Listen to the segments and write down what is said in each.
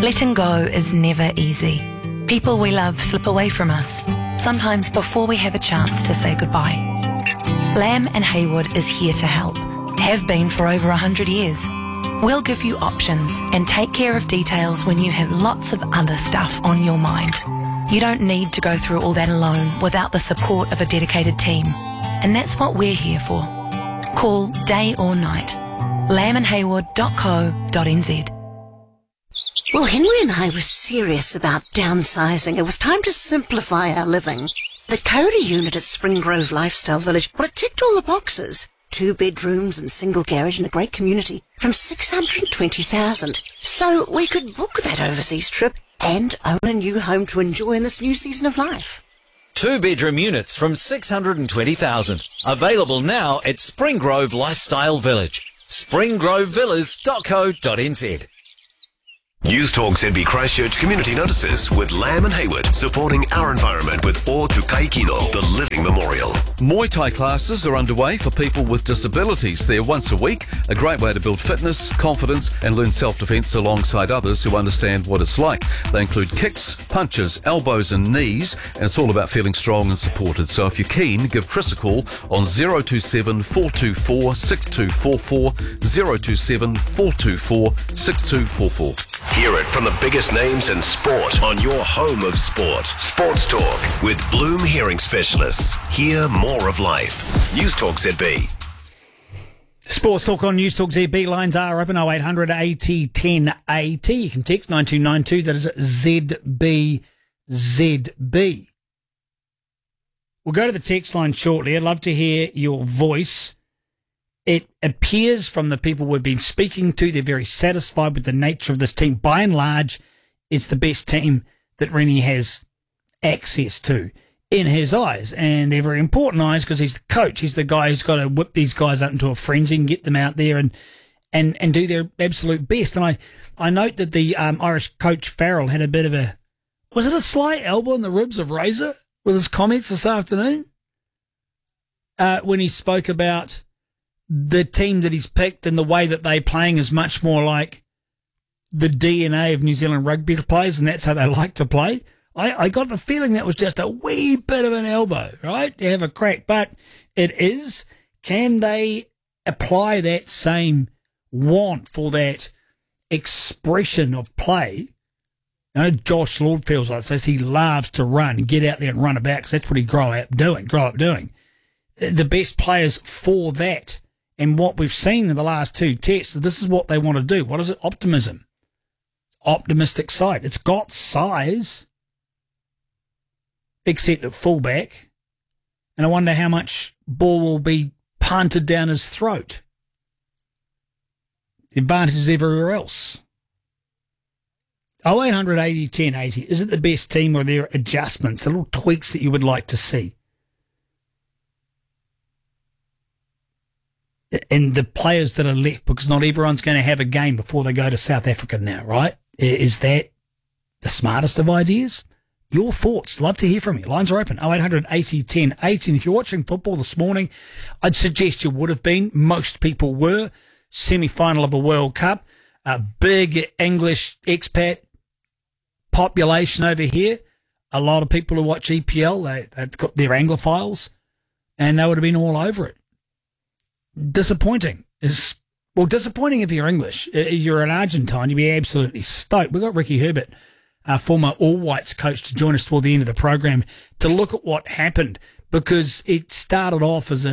Letting go is never easy. People we love slip away from us, sometimes before we have a chance to say goodbye. Lamb and Haywood is here to help, have been for over 100 years. We'll give you options and take care of details when you have lots of other stuff on your mind. You don't need to go through all that alone without the support of a dedicated team, and that's what we're here for. Call day or night. lambandhaywood.co.nz. Well, Henry and I were serious about downsizing. It was time to simplify our living. The Cody unit at Spring Grove Lifestyle Village, well, it ticked all the boxes. 2 bedrooms and single garage in a great community from $620,000. So we could book that overseas trip and own a new home to enjoy in this new season of life. 2-bedroom units from $620,000. Available now at Spring Grove Lifestyle Village. springgrovevillas.co.nz. News Talk ZB Christchurch community notices with Lamb and Haywood, supporting our environment with O Tukai Kino, the living memorial. Muay Thai classes are underway for people with disabilities. They're once a week, a great way to build fitness, confidence and learn self-defense alongside others who understand what it's like. They include kicks, punches, elbows and knees, and it's all about feeling strong and supported. So if you're keen, give Chris a call on 027 424 6244, 027 424 6244. Hear it from the biggest names in sport on your home of sport. Sports Talk with Bloom Hearing Specialists. Hear more of life. News Talk ZB. Sports Talk on News Talk ZB. Lines are open 0800 80 10 80. You can text 9292. That is ZBZB. We'll go to the text line shortly. I'd love to hear your voice. It appears from the people we've been speaking to, they're very satisfied with the nature of this team. By and large, it's the best team that Rennie has access to in his eyes. And they're very important eyes because he's the coach. He's the guy who's got to whip these guys up into a frenzy and get them out there and do their absolute best. And I note that the Irish coach Farrell had a bit of a, was it a slight elbow in the ribs of Razor with his comments this afternoon? When he spoke about the team that he's picked and the way that they're playing is much more like the DNA of New Zealand rugby players, and that's how they like to play. I got the feeling that was just a wee bit of an elbow, right, to have a crack. But it is, can they apply that same want for that expression of play? I know Josh Lord feels like this. He loves to run, get out there and run about because that's what he grew up doing. The best players for that. And what we've seen in the last 2 tests, this is what they want to do. What is it? Optimism. Optimistic side. It's got size, except at fullback. And I wonder how much ball will be punted down his throat. The advantage is everywhere else. 0800 80 10 80. Is it the best team or are there adjustments, little tweaks that you would like to see? And the players that are left, because not everyone's going to have a game before they go to South Africa now, right? Is that the smartest of ideas? Your thoughts. Love to hear from you. Lines are open. 0800 80 10 80. And if you're watching football this morning, I'd suggest you would have been. Most people were. Semi-final of a World Cup. A big English expat population over here. A lot of people who watch EPL, they've got their Anglophiles, and they would have been all over it. Disappointing disappointing if you're English. You're an Argentine, you'd be absolutely stoked. We've got Ricky Herbert, our former All Whites coach, to join us toward the end of the program to look at what happened, because it started off as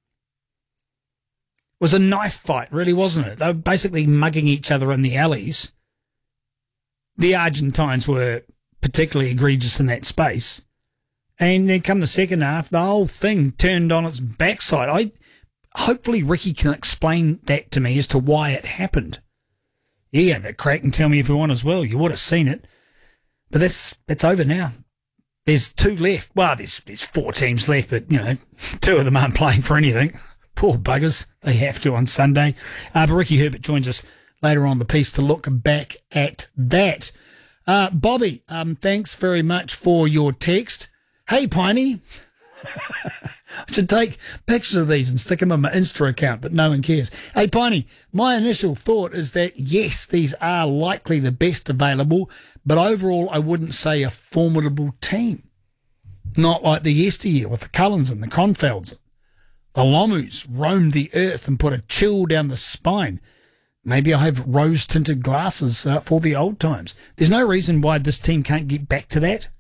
was a knife fight, really, wasn't it? They were basically mugging each other in the alleys. The Argentines were particularly egregious in that space. And then come the second half, the whole thing turned on its backside. Hopefully Ricky can explain that to me as to why it happened. Yeah, but crack and tell me if you want as well. You would have seen it. But that's over now. There's 2 left. Well, there's 4 teams left, but, 2 of them aren't playing for anything. Poor buggers. They have to on Sunday. But Ricky Herbert joins us later on the piece to look back at that. Bobby, thanks very much for your text. Hey, Piney. I should take pictures of these and stick them in my Insta account, but no one cares. Hey, Piney, my initial thought is that, yes, these are likely the best available, but overall I wouldn't say a formidable team. Not like the yesteryear with the Cullens and the Confelds. The Lomus roamed the earth and put a chill down the spine. Maybe I have rose-tinted glasses for the old times. There's no reason why this team can't get back to that.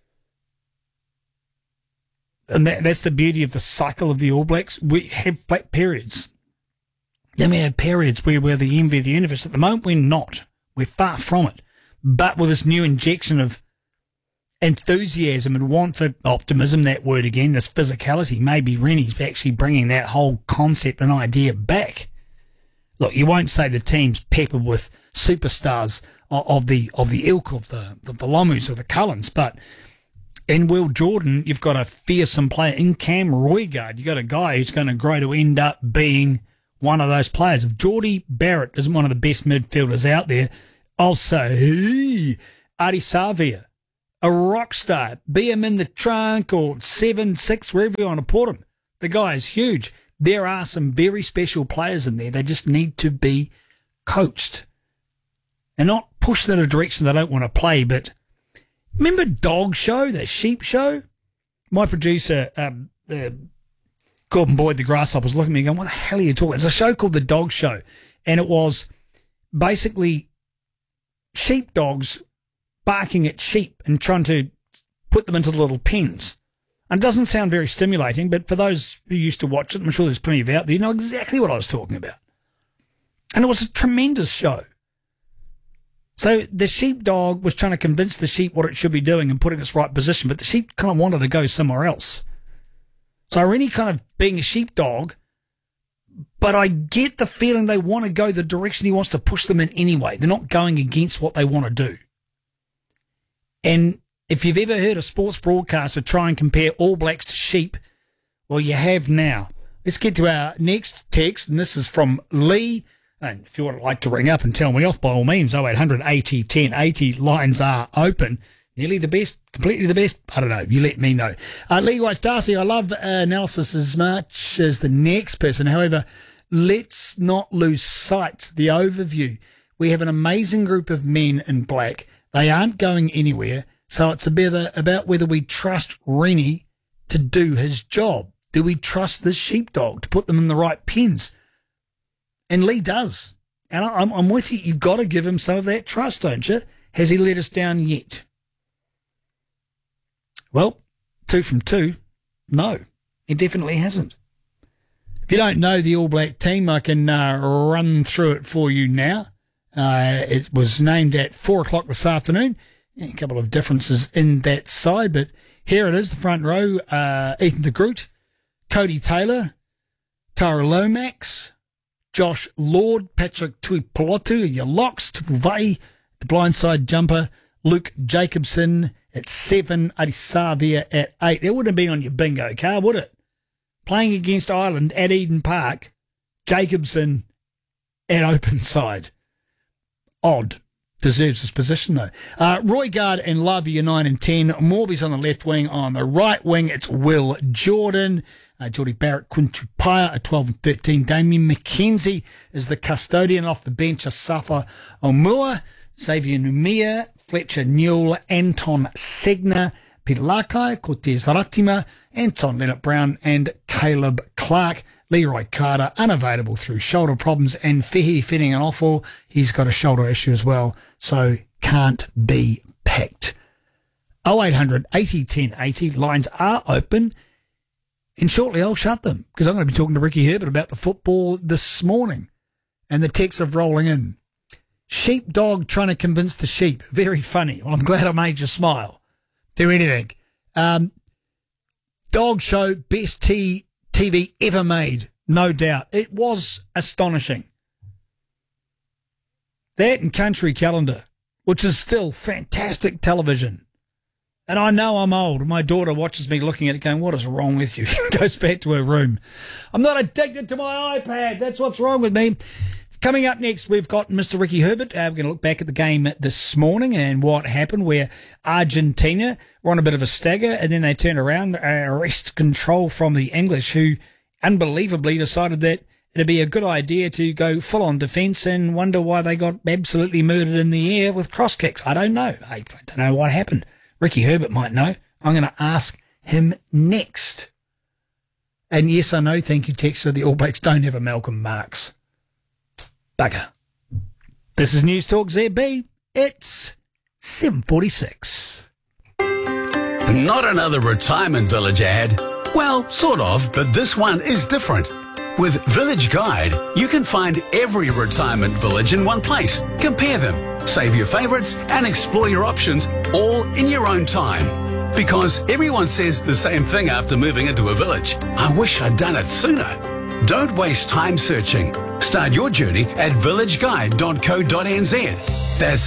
And that's the beauty of the cycle of the All Blacks. We have flat periods. Then we have periods where we're the envy of the universe. At the moment, we're not. We're far from it. But with this new injection of enthusiasm and want for optimism, that word again, this physicality, maybe Rennie's actually bringing that whole concept and idea back. Look, you won't say the team's peppered with superstars of the ilk of the Lomus or the Cullens, but in Will Jordan, you've got a fearsome player. In Cam Roigard, you've got a guy who's going to grow to end up being one of those players. If Geordie Barrett isn't one of the best midfielders out there, I'll say, Adi Savia, a rock star. Be him in the trunk or 7-6, wherever you want to put him. The guy is huge. There are some very special players in there. They just need to be coached and not pushed in a direction they don't want to play. But remember Dog Show, that sheep show? My producer, Gordon Boyd, the grasshopper, was looking at me going, what the hell are you talking about? It's a show called The Dog Show. And it was basically sheepdogs barking at sheep and trying to put them into little pens. And it doesn't sound very stimulating, but for those who used to watch it, I'm sure there's plenty of out there, you know exactly what I was talking about. And it was a tremendous show. So the sheepdog was trying to convince the sheep what it should be doing and put it in its right position, but the sheep kind of wanted to go somewhere else. So Rennie kind of being a sheepdog, but I get the feeling they want to go the direction he wants to push them in anyway. They're not going against what they want to do. And if you've ever heard a sports broadcaster try and compare All Blacks to sheep, well, you have now. Let's get to our next text, and this is from Lee. And if you would like to ring up and tell me off, by all means, 0800 80 1080, lines are open. Nearly the best, completely the best, I don't know, you let me know. Lee writes, Darcy, I love analysis as much as the next person. However, let's not lose sight, the overview. We have an amazing group of men in black. They aren't going anywhere. So it's about whether we trust Rennie to do his job. Do we trust this sheepdog to put them in the right pens? And Lee does. And I'm with you. You've got to give him some of that trust, don't you? Has he let us down yet? Well, 2 from 2. No, he definitely hasn't. If you don't know the All Black team, I can run through it for you now. It was named at 4 o'clock this afternoon. A couple of differences in that side, but here it is, the front row. Ethan de Groot, Cody Taylor, Tara Lomax, Josh Lord, Patrick Tuipulotu, your locks, Tupuvai, the blindside jumper, Luke Jacobson at 7, Adi Savia at 8. That wouldn't have been on your bingo card, would it? Playing against Ireland at Eden Park, Jacobson at open side. Odd. Deserves his position, though. Roigard and Love, you're 9 and 10. Morby's on the left wing. On the right wing, it's Will Jordan. Geordie Barrett, Quintu Paia at 12 and 13. Damien McKenzie is the custodian. Off the bench, Asafa Omua, Xavier Numia, Fletcher Newell, Anton Segner, Peter Lakai, Cortez Ratima, Anton Leonard-Brown, and Caleb Clark. Leroy Carter, unavailable through shoulder problems, and Fehi Fetting-Awful, he's got a shoulder issue as well, so can't be picked. 0800 80 1080, lines are open, and shortly I'll shut them, because I'm going to be talking to Ricky Herbert about the football this morning, and the texts are rolling in. Sheepdog trying to convince the sheep. Very funny. Well, I'm glad I made you smile. Do anything. Dog show, best TV ever made, no doubt. It was astonishing. That and Country Calendar, which is still fantastic television. And I know I'm old. My daughter watches me looking at it going, what is wrong with you? Goes back to her room. I'm not addicted to my iPad. That's what's wrong with me. Coming up next, we've got Mr. Ricky Herbert. We're going to look back at the game this morning and what happened, where Argentina were on a bit of a stagger and then they turned around, wrest control from the English, who unbelievably decided that it'd be a good idea to go full-on defence and wonder why they got absolutely murdered in the air with cross kicks. I don't know. I don't know what happened. Ricky Herbert might know. I'm going to ask him next. And yes, I know, thank you, Texter, the All Blacks don't have a Malcolm Marx. Bugger. This is News Talk ZB. It's 7:46. Not another retirement village ad. Well, sort of, but this one is different. With Village Guide, you can find every retirement village in one place. Compare them, save your favourites, and explore your options all in your own time. Because everyone says the same thing after moving into a village. I wish I'd done it sooner. Don't waste time searching. Start your journey at villageguide.co.nz. That's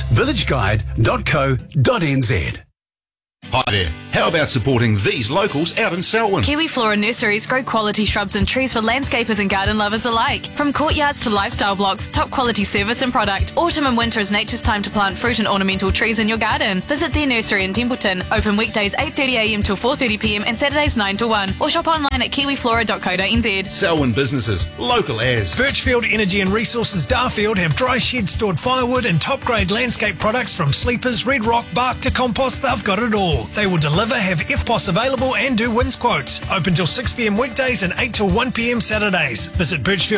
villageguide.co.nz. Hi there. How about supporting these locals out in Selwyn? Kiwi Flora Nurseries grow quality shrubs and trees for landscapers and garden lovers alike. From courtyards to lifestyle blocks, top quality service and product. Autumn and winter is nature's time to plant fruit and ornamental trees in your garden. Visit their nursery in Templeton. Open weekdays 8:30am till 4:30pm and Saturdays 9 till 1. Or shop online at kiwiflora.co.nz. Selwyn businesses, local as. Birchfield Energy and Resources Darfield have dry shed stored firewood and top grade landscape products from sleepers, red rock, bark to compost. They've got it all. They will deliver, have FPOS available and do wins quotes. Open till 6pm weekdays and 8 till 1pm Saturdays. Visit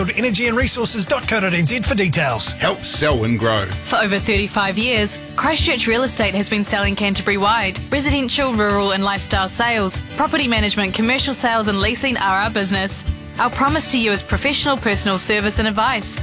birchfieldenergyanresources.co.nz for details. Help Selwyn grow. For over 35 years, Christchurch Real Estate has been selling Canterbury-wide. Residential, rural and lifestyle sales, property management, commercial sales and leasing are our business. Our promise to you is professional personal service and advice.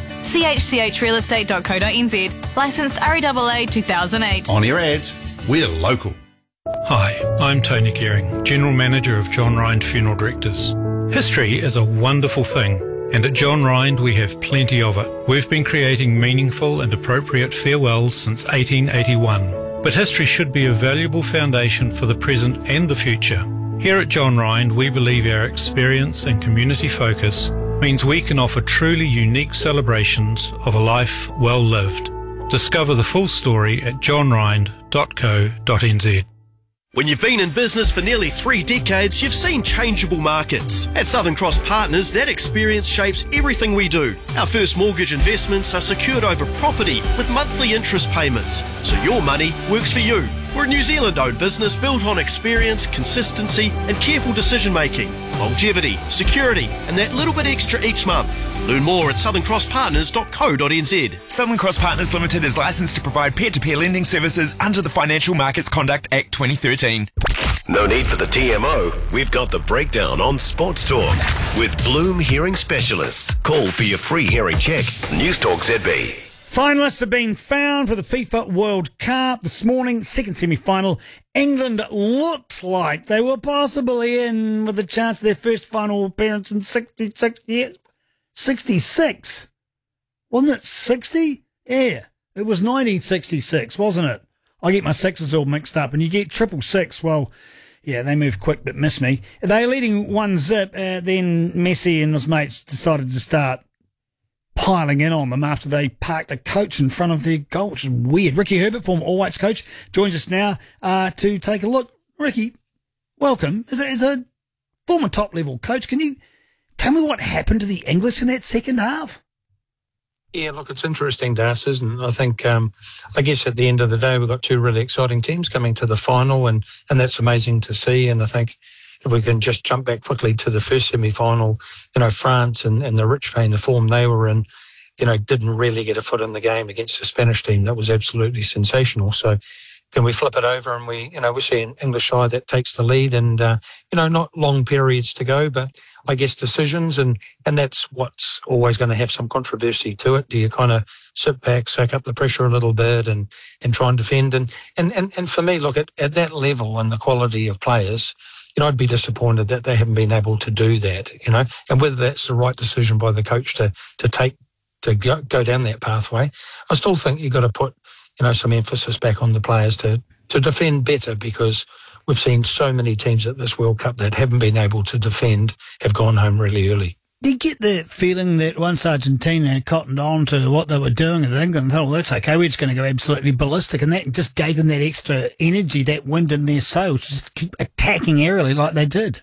chchrealestate.co.nz. Licensed REAA 2008. On your ads, we're local. Hi, I'm Tony Gearing, General Manager of John Rind Funeral Directors. History is a wonderful thing, and at John Rind we have plenty of it. We've been creating meaningful and appropriate farewells since 1881, but history should be a valuable foundation for the present and the future. Here at John Rind, we believe our experience and community focus means we can offer truly unique celebrations of a life well lived. Discover the full story at johnrind.co.nz. When you've been in business for nearly 3 decades, you've seen changeable markets. At Southern Cross Partners, that experience shapes everything we do. Our first mortgage investments are secured over property with monthly interest payments, so your money works for you. We're a New Zealand-owned business built on experience, consistency and careful decision-making, longevity, security and that little bit extra each month. Learn more at southerncrosspartners.co.nz. Southern Cross Partners Limited is licensed to provide peer-to-peer lending services under the Financial Markets Conduct Act 2013. No need for the TMO. We've got the breakdown on Sports Talk with Bloom Hearing Specialists. Call for your free hearing check. News Talk ZB. Finalists have been found for the FIFA World Cup this morning, second semi-final. England looked like they were possibly in with a chance of their first final appearance in 66 years. 66? Wasn't it 60? Yeah, it was 1966, wasn't it? I get my sixes all mixed up, and you get 666. Well, yeah, they move quick but miss me. They were leading 1-0, then Messi and his mates decided to start piling in on them after they parked a coach in front of their goal, which is weird. Ricky Herbert, former All Whites coach, joins us now to take a look. Ricky, welcome. As a former top-level coach, can you tell me what happened to the English in that second half? Yeah, look, it's interesting, Das, isn't it? I think, I guess at the end of the day, we've got 2 really exciting teams coming to the final, and that's amazing to see. And I think if we can just jump back quickly to the first semi-final, France and the rich vein, the form they were in, didn't really get a foot in the game against the Spanish team. That was absolutely sensational. So can we flip it over and we see an English side that takes the lead and, not long periods to go, but I guess decisions and that's what's always going to have some controversy to it. Do you kind of sit back, soak up the pressure a little bit and try and defend? And for me, look, at that level and the quality of players, I'd be disappointed that they haven't been able to do that, and whether that's the right decision by the coach to go down that pathway. I still think you've got to put, some emphasis back on the players to defend better, because we've seen so many teams at this World Cup that haven't been able to defend have gone home really early. Do you get the feeling that once Argentina cottoned on to what they were doing with England, thought, well, that's okay, we're just going to go absolutely ballistic, and that just gave them that extra energy, that wind in their sails, just keep attacking aerially like they did?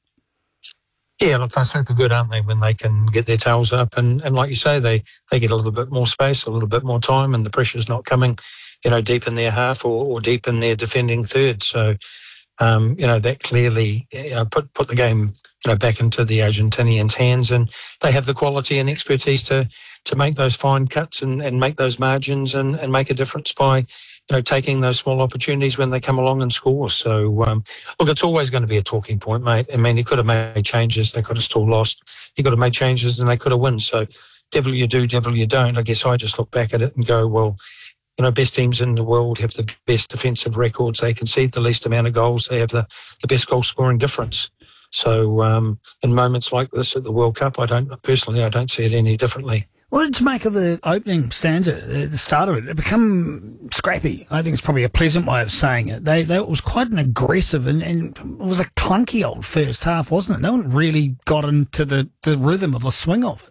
Yeah, look, they're super good, aren't they, when they can get their tails up, and like you say, they get a little bit more space, a little bit more time, and the pressure's not coming, deep in their half or deep in their defending third. So, that clearly put the game, back into the Argentinians' hands, and they have the quality and expertise to make those fine cuts and make those margins and make a difference by, taking those small opportunities when they come along and score. So, look, it's always going to be a talking point, mate. I mean, he could have made changes, they could have still lost. He could have made changes and they could have won. So, devil you do, devil you don't. I guess I just look back at it and go, well, best teams in the world have the best defensive records. They concede the least amount of goals. They have the best goal-scoring difference. So in moments like this at the World Cup, I don't see it any differently. What did you make of the opening stanza, the start of it? It become scrappy. I think it's probably a pleasant way of saying it. It was quite an aggressive and it was a clunky old first half, wasn't it? No one really got into the rhythm of the swing of it.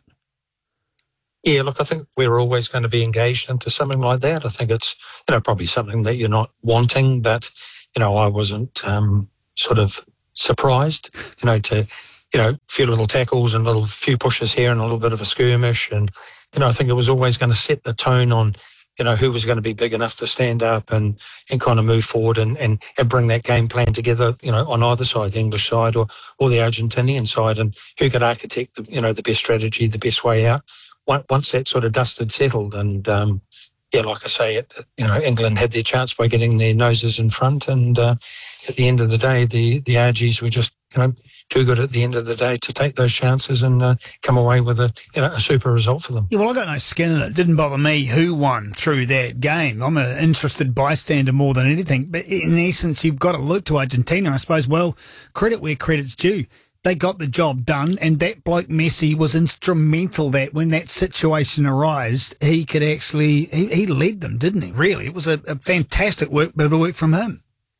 Yeah, look, I think we're always going to be engaged into something like that. I think it's, probably something that you're not wanting, but, I wasn't sort of surprised, to, few little tackles and few pushes here and a little bit of a skirmish. And, I think it was always going to set the tone on, who was going to be big enough to stand up and kind of move forward and bring that game plan together, on either side, the English side or the Argentinian side, and who could architect the best strategy, the best way out. Once that sort of dust had settled, and like I say, England had their chance by getting their noses in front, and at the end of the day, the RGs were just too good at the end of the day to take those chances and come away with a super result for them. Yeah, well, I got no skin in it. It didn't bother me who won through that game. I'm an interested bystander more than anything. But in essence, you've got to look to Argentina, I suppose. Well, credit where credit's due. They got the job done, and that bloke Messi was instrumental that when that situation arose, he could actually, he led them, didn't he? Really, it was a fantastic bit of work from him.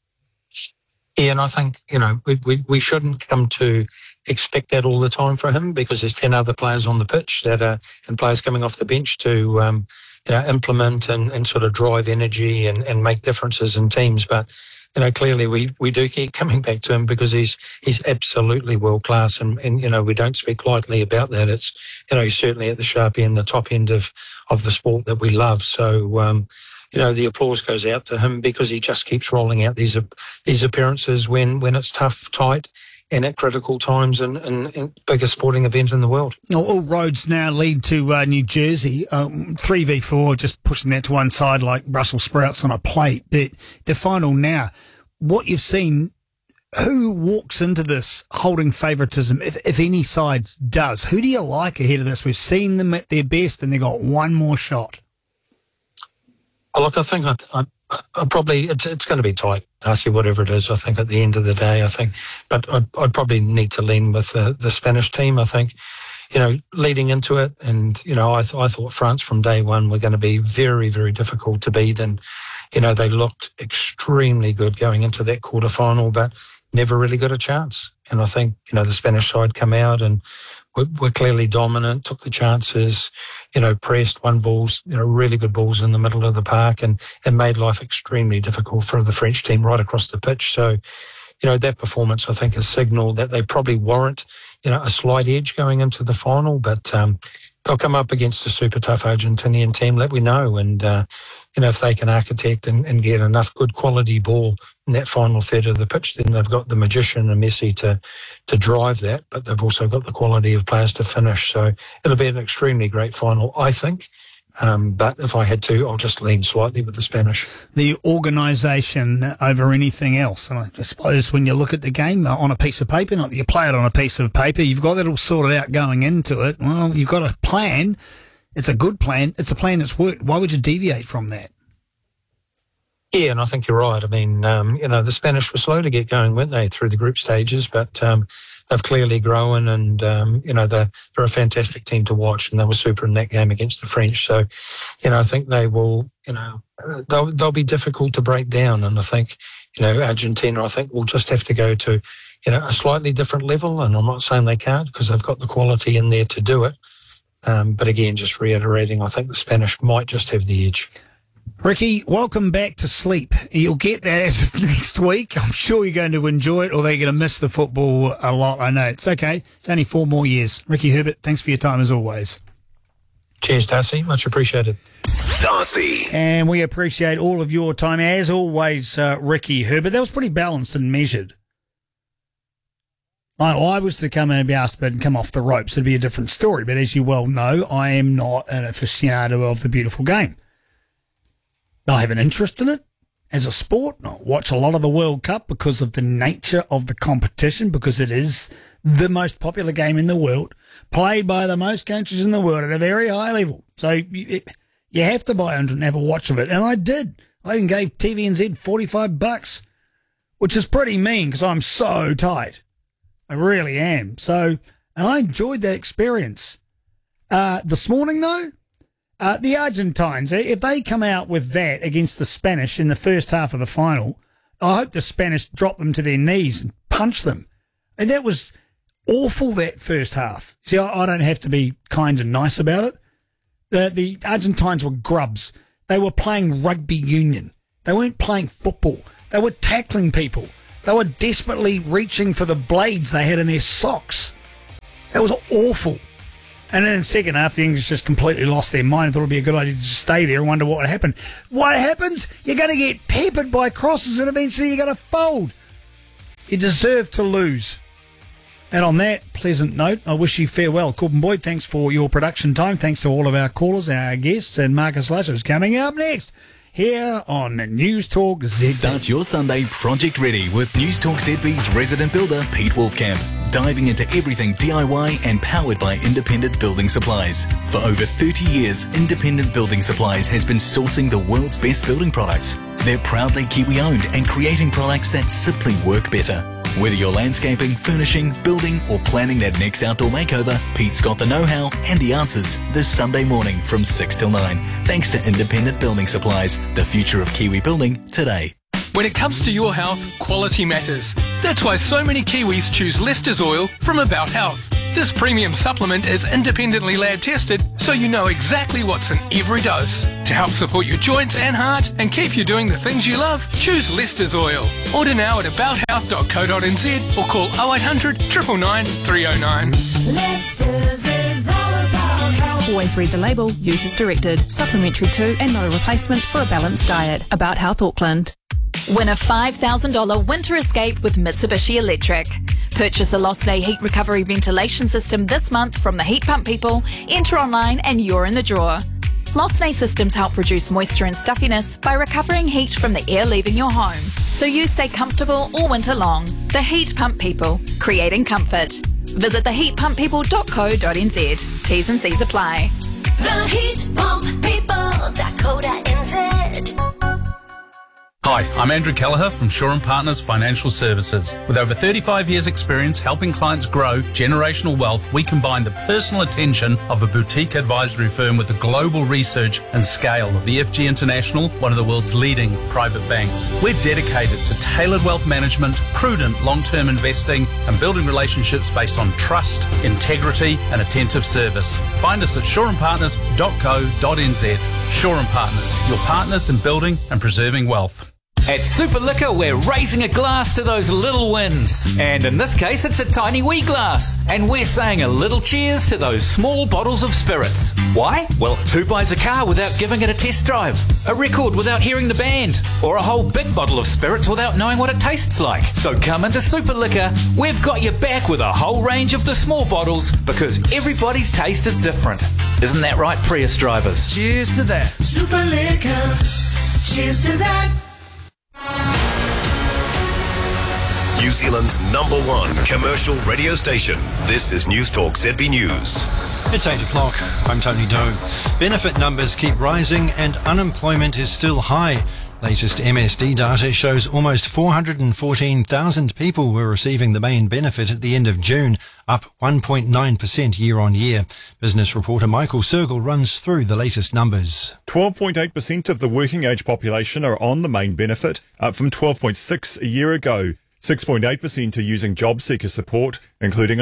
Yeah, and I think, we shouldn't come to expect that all the time for him, because there's 10 other players on the pitch and players coming off the bench to, implement and sort of drive energy and make differences in teams. But clearly we do keep coming back to him because he's absolutely world class, and we don't speak lightly about that. It's he's certainly at the sharp end, the top end of the sport that we love. So the applause goes out to him because he just keeps rolling out these appearances when it's tough, tight, and at critical times and biggest sporting event in the world. All roads now lead to New Jersey. 3v4, just pushing that to one side like Brussels sprouts on a plate. But the final now, what you've seen, who walks into this holding favouritism, if any side does? Who do you like ahead of this? We've seen them at their best and they've got one more shot. Oh, look, I think I probably it's going to be tight. Darcy, whatever it is, I think at the end of the day, but I'd probably need to lean with the Spanish team. I think, leading into it, and I thought France from day one were going to be very, very difficult to beat, and they looked extremely good going into that quarterfinal, but never really got a chance. And I think the Spanish side come out and were clearly dominant, took the chances, pressed, won balls, really good balls in the middle of the park, and made life extremely difficult for the French team right across the pitch. So, that performance, I think, has signalled that they probably warrant, a slight edge going into the final, but they'll come up against a super tough Argentinian team, let we know. And, if they can architect and get enough good quality ball in that final third of the pitch, then they've got the magician and Messi to drive that, but they've also got the quality of players to finish. So it'll be an extremely great final, I think. But if I had to, I'll just lean slightly with the Spanish. The organisation over anything else. And I suppose when you look at the game on a piece of paper, not that you play it on a piece of paper, you've got that all sorted out going into it. Well, you've got a plan. It's a good plan. It's a plan that's worked. Why would you deviate from that? Yeah, and I think you're right. I mean, the Spanish were slow to get going, weren't they, through the group stages, but they've clearly grown, and they're a fantastic team to watch, and they were super in that game against the French. So, I think they will, they'll be difficult to break down, and I think, Argentina, I think, will just have to go to, a slightly different level, and I'm not saying they can't because they've got the quality in there to do it. But again, just reiterating, I think the Spanish might just have the edge. Ricky, welcome back to sleep. You'll get that as of next week. I'm sure you're going to enjoy it, or they're going to miss the football a lot. I know. It's okay. It's only 4 more years. Ricky Herbert, thanks for your time as always. Cheers, Darcy. Much appreciated. Darcy. And we appreciate all of your time, as always, Ricky Herbert. That was pretty balanced and measured. I was to come in and be asked and come off the ropes, it'd be a different story. But as you well know, I am not an aficionado of the beautiful game. I have an interest in it as a sport. I watch a lot of the World Cup because of the nature of the competition, because it is the most popular game in the world, played by the most countries in the world at a very high level. So you have to buy into and have a watch of it. And I did. I even gave TVNZ $45, which is pretty mean because I'm so tight. I really am. So, and I enjoyed that experience. This morning, though, the Argentines, if they come out with that against the Spanish in the first half of the final, I hope the Spanish drop them to their knees and punch them. And that was awful, that first half. See, I don't have to be kind and nice about it. The Argentines were grubs. They were playing rugby union. They weren't playing football. They were tackling people. They were desperately reaching for the blades they had in their socks. It was awful. And then in the second half, the English just completely lost their mind and thought it would be a good idea to just stay there and wonder what would happen. What happens? You're going to get peppered by crosses and eventually you're going to fold. You deserve to lose. And on that pleasant note, I wish you farewell. Corbin Boyd, thanks for your production time. Thanks to all of our callers and our guests. And Marcus Lusher is coming up next here on News Talk ZB. Start your Sunday project ready with News Talk ZB's resident builder, Pete Wolfcamp. Diving into everything DIY and powered by Independent Building Supplies. For over 30 years, Independent Building Supplies has been sourcing the world's best building products. They're proudly Kiwi-owned and creating products that simply work better. Whether you're landscaping, furnishing, building, or planning that next outdoor makeover, Pete's got the know-how and the answers this Sunday morning from 6 till 9. Thanks to Independent Building Supplies, the future of Kiwi building today. When it comes to your health, quality matters. That's why so many Kiwis choose Lester's Oil from About Health. This premium supplement is independently lab tested, so you know exactly what's in every dose. To help support your joints and heart and keep you doing the things you love, choose Lester's Oil. Order now at abouthealth.co.nz or call 0800 999 309. Lester's is all about health. Always read the label, use as directed. Supplementary to and not a replacement for a balanced diet. About Health Auckland. Win a $5,000 winter escape with Mitsubishi Electric. Purchase a Losnay heat recovery ventilation system this month from the Heat Pump people, enter online and you're in the draw. Losnay systems help reduce moisture and stuffiness by recovering heat from the air leaving your home, so you stay comfortable all winter long. The Heat Pump people, creating comfort. Visit theheatpumppeople.co.nz. T's and C's apply. Theheatpumppeople.co.nz. Hi, I'm Andrew Kelleher from Shore & Partners Financial Services. With over 35 years' experience helping clients grow generational wealth, we combine the personal attention of a boutique advisory firm with the global research and scale of EFG International, one of the world's leading private banks. We're dedicated to tailored wealth management, prudent long-term investing, and building relationships based on trust, integrity, and attentive service. Find us at shoreandpartners.co.nz. Shore & Partners, your partners in building and preserving wealth. At Super Liquor, we're raising a glass to those little wins. And in this case, it's a tiny wee glass. And we're saying a little cheers to those small bottles of spirits. Why? Well, who buys a car without giving it a test drive? A record without hearing the band? Or a whole big bottle of spirits without knowing what it tastes like? So come into Super Liquor. We've got your back with a whole range of the small bottles because everybody's taste is different. Isn't that right, Prius drivers? Cheers to that. Super Liquor. Cheers to that. New Zealand's #1 commercial radio station. This is News Talk ZB News. It's 8 o'clock. I'm Tony Doe. Benefit numbers keep rising and unemployment is still high. Latest MSD data shows almost 414,000 people were receiving the main benefit at the end of June, up 1.9% year on year. Business reporter Michael Sergel runs through the latest numbers. 12.8% of the working age population are on the main benefit, up from 12.6% a year ago. 6.8% are using job seeker support, including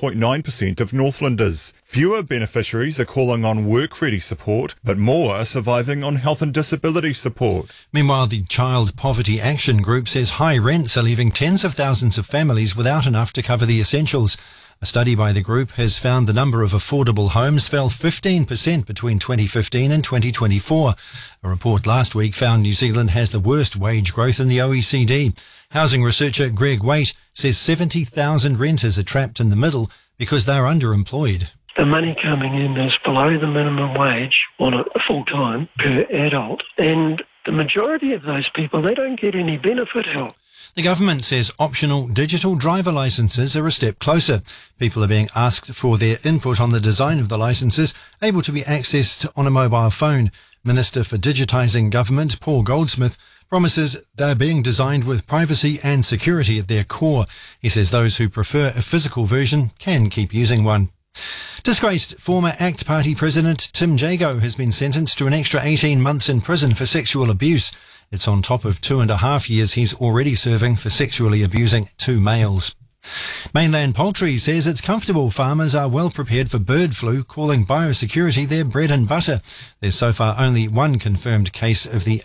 11.9% of Northlanders. Fewer beneficiaries are calling on work-ready support, but more are surviving on health and disability support. Meanwhile, the Child Poverty Action Group says high rents are leaving tens of thousands of families without enough to cover the essentials. A study by the group has found the number of affordable homes fell 15% between 2015 and 2024. A report last week found New Zealand has the worst wage growth in the OECD. Housing researcher Greg Waite says 70,000 renters are trapped in the middle because they're underemployed. The money coming in is below the minimum wage on a full-time per adult, and the majority of those people, they don't get any benefit help. The government says optional digital driver licences are a step closer. People are being asked for their input on the design of the licences, able to be accessed on a mobile phone. Minister for Digitising Government, Paul Goldsmith, promises they're being designed with privacy and security at their core. He says those who prefer a physical version can keep using one. Disgraced former ACT Party President Tim Jago has been sentenced to an extra 18 months in prison for sexual abuse. It's on top of 2.5 years he's already serving for sexually abusing 2 males. Mainland Poultry says it's comfortable farmers are well prepared for bird flu, calling biosecurity their bread and butter. There's so far only one confirmed case of the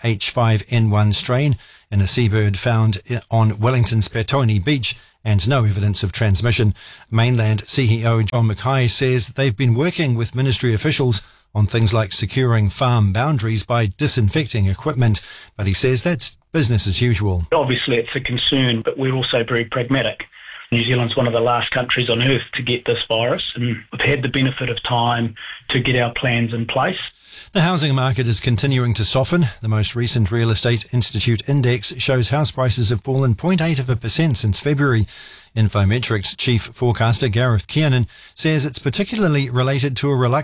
H5N1 strain in a seabird found on Wellington's Petone Beach, and no evidence of transmission. Mainland CEO John Mackay says they've been working with ministry officials on things like securing farm boundaries by disinfecting equipment, but he says that's business as usual. Obviously it's a concern, but we're also very pragmatic. New Zealand's one of the last countries on earth to get this virus, and we've had the benefit of time to get our plans in place. The housing market is continuing to soften. The most recent Real Estate Institute index shows house prices have fallen 0.8% since February. Infometrics chief forecaster Gareth Kiernan says it's particularly related to a reluctance